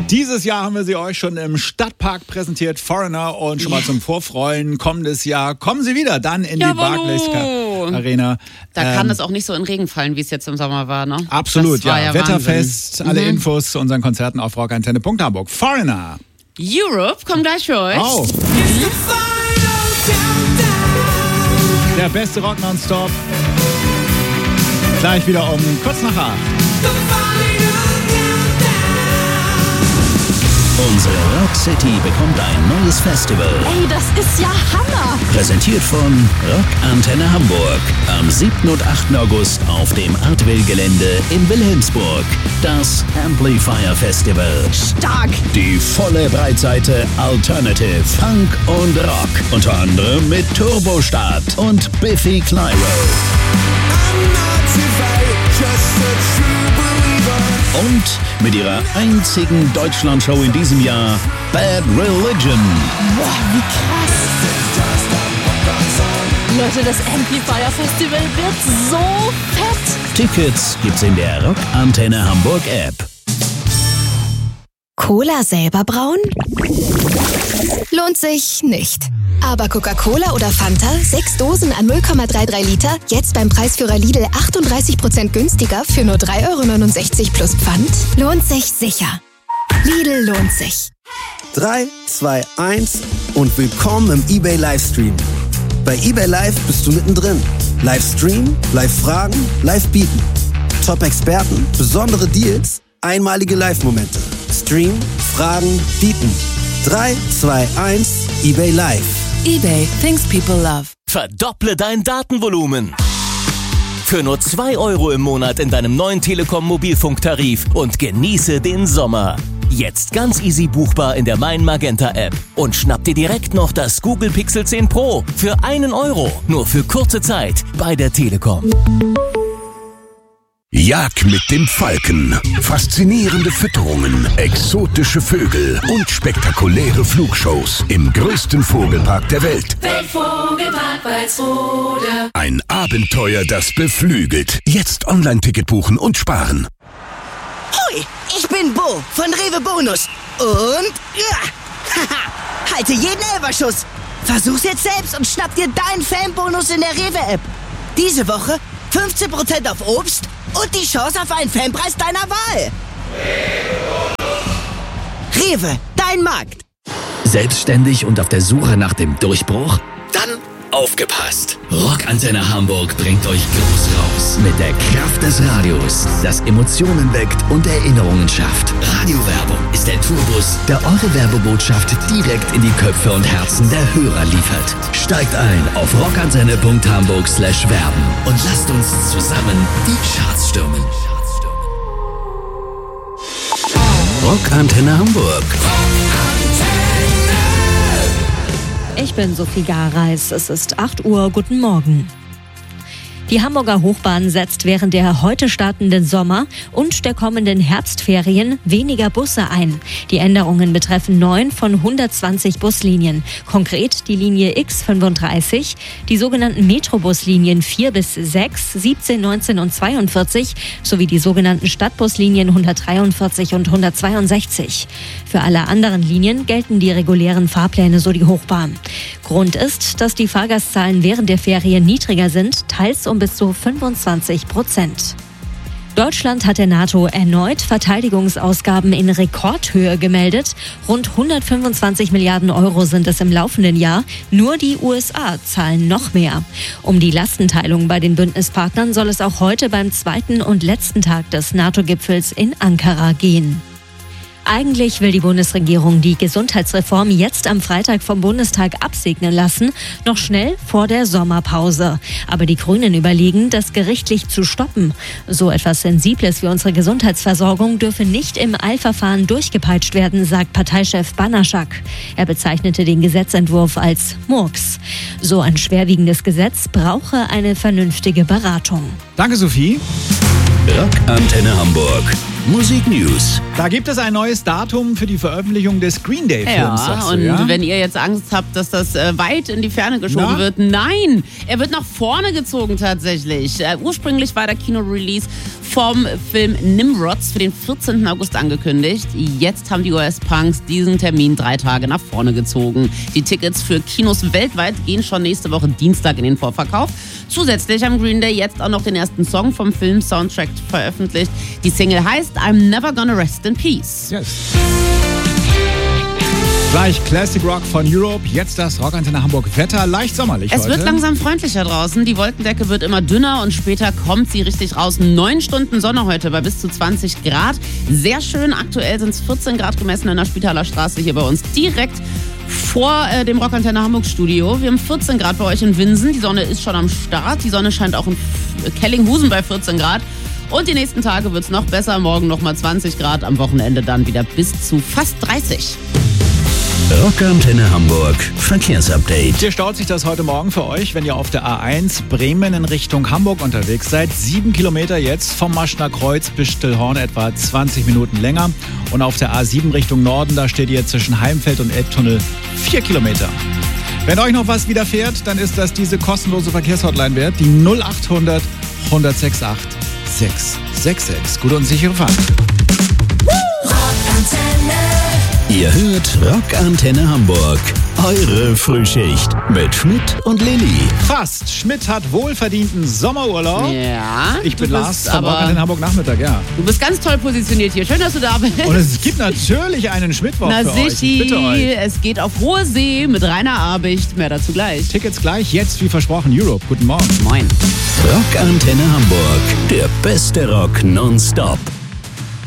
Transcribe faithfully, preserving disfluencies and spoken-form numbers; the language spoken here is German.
Dieses Jahr haben wir sie euch schon im Stadtpark präsentiert, Foreigner, und schon mal zum Vorfreuen. Kommendes Jahr kommen sie wieder, dann in Jawohl. die Barclays Arena. Da ähm, kann es auch nicht so in Regen fallen, wie es jetzt im Sommer war, ne? Absolut, ja. ja. Wetterfest, Wahnsinn. alle mhm. Infos zu unseren Konzerten auf Rockantenne Punkt Hamburg. Foreigner. Europe kommt gleich für euch. Oh. Der beste Rock nonstop. Gleich wieder um kurz nach acht. Unsere Rock City bekommt ein neues Festival. Ey, das ist ja Hammer! Präsentiert von Rock Antenne Hamburg. Am siebten und achten August auf dem Artwil-Gelände in Wilhelmsburg. Das Amplifier Festival. Stark! Die volle Breitseite Alternative, Punk und Rock. Unter anderem mit Turbostart und Biffy Clyro. Und mit ihrer einzigen Deutschlandshow in diesem Jahr, Bad Religion. Boah, wie krass! Leute, das Amplifier Festival wird so fett! Tickets gibt's in der Rock Antenne Hamburg App. Cola selber brauen? Lohnt sich nicht. Aber Coca-Cola oder Fanta, sechs Dosen an null Komma dreiunddreißig Liter, jetzt beim Preisführer Lidl achtunddreißig Prozent günstiger für nur drei Euro neunundsechzig plus Pfand? Lohnt sich sicher. Lidl lohnt sich. drei, zwei, eins und willkommen im eBay Livestream. Bei eBay Live bist du mittendrin. Livestream, Live-Fragen, Live-Bieten. Top-Experten, besondere Deals, einmalige Live-Momente. Stream, Fragen, Bieten. drei, zwei, eins, eBay Live. eBay, things people love. Verdopple dein Datenvolumen. Für nur zwei Euro im Monat in deinem neuen Telekom-Mobilfunktarif und genieße den Sommer. Jetzt ganz easy buchbar in der Mein Magenta App. Und schnapp dir direkt noch das Google Pixel zehn Pro für einen Euro. Nur für kurze Zeit bei der Telekom. Jag mit dem Falken. Faszinierende Fütterungen, exotische Vögel und spektakuläre Flugshows im größten Vogelpark der Welt. Weltvogelpark Walsrode. Ein Abenteuer, das beflügelt. Jetzt Online-Ticket buchen und sparen. Hoi, ich bin Bo von Rewe Bonus. Und ja, haha, halte jeden Elferschuss. Versuch's jetzt selbst und schnapp dir deinen Fanbonus in der Rewe-App. Diese Woche fünfzehn Prozent auf Obst und die Chance auf einen Fanpreis deiner Wahl. Rewe, dein Markt. Selbstständig und auf der Suche nach dem Durchbruch? Dann aufgepasst! Rockantenne Hamburg bringt euch groß raus. Mit der Kraft des Radios, das Emotionen weckt und Erinnerungen schafft. Radiowerbung ist der Tourbus, der eure Werbebotschaft direkt in die Köpfe und Herzen der Hörer liefert. Steigt ein auf rockantenne Punkt hamburg slash werben und lasst uns zusammen die Charts stürmen. Rockantenne Hamburg. Ich bin Sophie Gareis. Es ist acht Uhr. Guten Morgen. Die Hamburger Hochbahn setzt während der heute startenden Sommer- und der kommenden Herbstferien weniger Busse ein. Die Änderungen betreffen neun von hundertzwanzig Buslinien. Konkret die Linie X fünfunddreißig, die sogenannten Metrobuslinien vier bis sechs, siebzehn, neunzehn und zweiundvierzig sowie die sogenannten Stadtbuslinien hundertdreiundvierzig und hundertzweiundsechzig. Für alle anderen Linien gelten die regulären Fahrpläne, so die Hochbahn. Grund ist, dass die Fahrgastzahlen während der Ferien niedriger sind, teils um bis zu fünfundzwanzig Prozent. Deutschland hat der NATO erneut Verteidigungsausgaben in Rekordhöhe gemeldet. Rund hundertfünfundzwanzig Milliarden Euro sind es im laufenden Jahr. Nur die U S A zahlen noch mehr. Um die Lastenteilung bei den Bündnispartnern soll es auch heute beim zweiten und letzten Tag des NATO-Gipfels in Ankara gehen. Eigentlich will die Bundesregierung die Gesundheitsreform jetzt am Freitag vom Bundestag absegnen lassen, noch schnell vor der Sommerpause. Aber die Grünen überlegen, das gerichtlich zu stoppen. So etwas Sensibles wie unsere Gesundheitsversorgung dürfe nicht im Eilverfahren durchgepeitscht werden, sagt Parteichef Banaschak. Er bezeichnete den Gesetzentwurf als Murks. So ein schwerwiegendes Gesetz brauche eine vernünftige Beratung. Danke, Sophie. Rockantenne Hamburg. Musiknews. Da gibt es ein neues Datum für die Veröffentlichung des Green Day Films. Ja, du, und ja? wenn ihr jetzt Angst habt, dass das äh, weit in die Ferne geschoben Na? wird, nein, er wird nach vorne gezogen tatsächlich. Äh, ursprünglich war der Kino-Release vom Film Nimrods für den vierzehnten August angekündigt. Jetzt haben die U S-Punks diesen Termin drei Tage nach vorne gezogen. Die Tickets für Kinos weltweit gehen schon nächste Woche Dienstag in den Vorverkauf. Zusätzlich haben Green Day jetzt auch noch den ersten Song vom Film-Soundtrack veröffentlicht. Die Single heißt I'm Never Gonna Rest in Peace. Yes. Gleich Classic Rock von Europe, jetzt das Rockantenne Hamburg Wetter, leicht sommerlich Es heute. wird langsam freundlicher draußen, die Wolkendecke wird immer dünner und später kommt sie richtig raus. Neun Stunden Sonne heute bei bis zu zwanzig Grad. Sehr schön, aktuell sind es vierzehn Grad gemessen in der Spitaler Straße hier bei uns direkt vor äh, dem Rockantenne Hamburg Studio. Wir haben vierzehn Grad bei euch in Winsen, die Sonne ist schon am Start, die Sonne scheint auch in Kellinghusen bei vierzehn Grad. Und die nächsten Tage wird es noch besser, morgen nochmal zwanzig Grad, am Wochenende dann wieder bis zu fast dreißig. Rockantenne Hamburg Verkehrsupdate. Hier staut sich das heute Morgen für euch, wenn ihr auf der A eins Bremen in Richtung Hamburg unterwegs seid. Sieben Kilometer jetzt vom Maschner Kreuz bis Stillhorn, etwa zwanzig Minuten länger. Und auf der A sieben Richtung Norden, da steht ihr zwischen Heimfeld und Elbtunnel vier Kilometer. Wenn euch noch was widerfährt, dann ist das diese kostenlose Verkehrshotline wert, die null achthundert, hundertsechsundachtzig, sechshundertsechsundsechzig. Gute und sichere Fahrt. Ihr hört Rockantenne Hamburg. Eure Frühschicht mit Schmidt und Lilly. Fast. Schmidt hat wohlverdienten Sommerurlaub. Ja. Ich bin du Lars bist vom aber- Rockantenne Hamburg Nachmittag, ja. Du bist ganz toll positioniert hier. Schön, dass du da bist. Und es gibt natürlich einen Schmidtwoch Na für euch. Ich sichi, bitte euch. es geht auf hohe See mit Rainer Abicht. Mehr dazu gleich. Tickets gleich, jetzt wie versprochen Europe. Guten Morgen. Moin. Rockantenne Hamburg. Der beste Rock nonstop.